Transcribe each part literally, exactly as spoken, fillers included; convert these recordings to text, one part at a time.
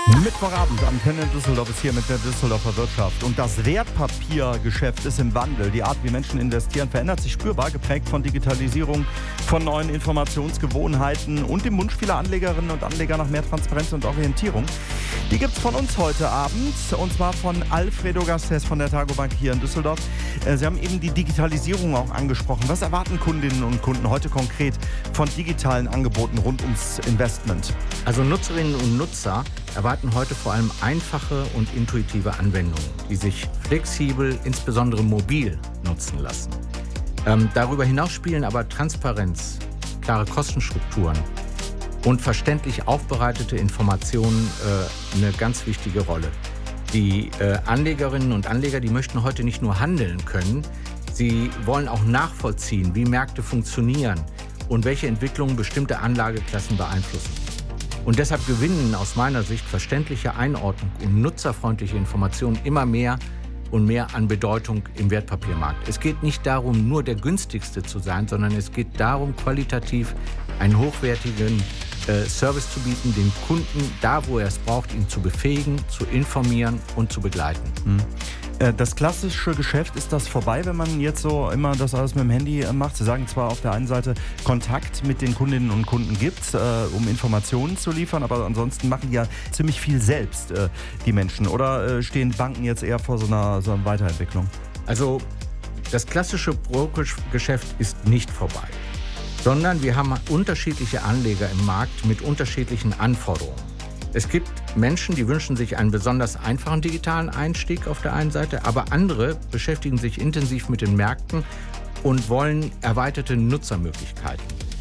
Mittwochabend am Antenne Düsseldorf ist hier mit der Düsseldorfer Wirtschaft. Und das Wertpapiergeschäft ist im Wandel. Die Art, wie Menschen investieren, verändert sich spürbar, geprägt von Digitalisierung, von neuen Informationsgewohnheiten und dem Wunsch vieler Anlegerinnen und Anleger nach mehr Transparenz und Orientierung. Die gibt es von uns heute Abend, und zwar von Alfredo Garcés von der Targobank hier in Düsseldorf. Sie haben eben die Digitalisierung auch angesprochen. Was erwarten Kundinnen und Kunden heute konkret von digitalen Angeboten rund ums Investment? Also Nutzerinnen und Nutzer erwarten heute vor allem einfache und intuitive Anwendungen, die sich flexibel, insbesondere mobil, nutzen lassen. Ähm, darüber hinaus spielen aber Transparenz, klare Kostenstrukturen und verständlich aufbereitete Informationen äh, eine ganz wichtige Rolle. Die äh, Anlegerinnen und Anleger, die möchten heute nicht nur handeln können, sie wollen auch nachvollziehen, wie Märkte funktionieren und welche Entwicklungen bestimmte Anlageklassen beeinflussen. Und deshalb gewinnen aus meiner Sicht verständliche Einordnung und nutzerfreundliche Informationen immer mehr und mehr an Bedeutung im Wertpapiermarkt. Es geht nicht darum, nur der günstigste zu sein, sondern es geht darum, qualitativ einen hochwertigen äh, Service zu bieten, den Kunden da, wo er es braucht, ihn zu befähigen, zu informieren und zu begleiten. Mhm. Das klassische Geschäft, ist das vorbei, wenn man jetzt so immer das alles mit dem Handy macht? Sie sagen zwar auf der einen Seite, Kontakt mit den Kundinnen und Kunden gibt es, äh, um Informationen zu liefern, aber ansonsten machen die ja ziemlich viel selbst, äh, die Menschen. Oder äh, stehen Banken jetzt eher vor so einer, so einer Weiterentwicklung? Also das klassische Brokerage-Geschäft ist nicht vorbei, sondern wir haben unterschiedliche Anleger im Markt mit unterschiedlichen Anforderungen. Es gibt Menschen, die wünschen sich einen besonders einfachen digitalen Einstieg auf der einen Seite, aber andere beschäftigen sich intensiv mit den Märkten und wollen erweiterte Nutzermöglichkeiten.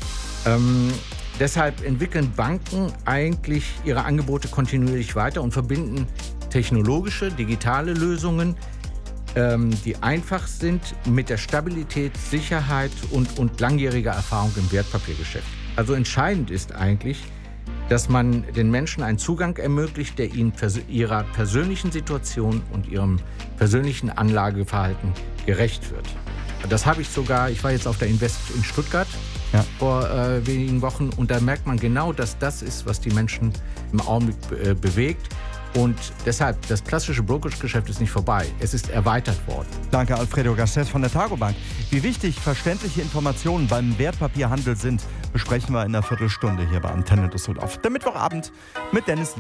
Ähm, deshalb entwickeln Banken eigentlich ihre Angebote kontinuierlich weiter und verbinden technologische, digitale Lösungen, ähm, die einfach sind, mit der Stabilität, Sicherheit und, und langjähriger Erfahrung im Wertpapiergeschäft. Also entscheidend ist eigentlich, dass man den Menschen einen Zugang ermöglicht, der ihnen pers- ihrer persönlichen Situation und ihrem persönlichen Anlageverhalten gerecht wird. Das habe ich sogar, ich war jetzt auf der Invest in Stuttgart ja. vor äh, wenigen Wochen, und da merkt man genau, dass das ist, was die Menschen im Augenblick äh, bewegt. Und deshalb, das klassische Brokerage-Geschäft ist nicht vorbei, es ist erweitert worden. Danke, Alfredo Garcés von der Targobank. Wie wichtig verständliche Informationen beim Wertpapierhandel sind, besprechen wir in einer Viertelstunde hier bei Antenne Düsseldorf. Der Mittwochabend mit Dennis